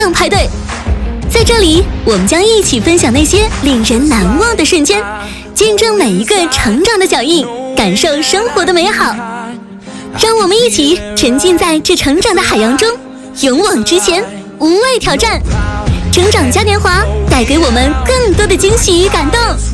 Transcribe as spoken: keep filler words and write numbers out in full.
排队。在这里，我们将一起分享那些令人难忘的瞬间，见证每一个成长的脚印，感受生活的美好。让我们一起沉浸在这成长的海洋中，勇往直前，无畏挑战。成长嘉年华带给我们更多的惊喜与感动。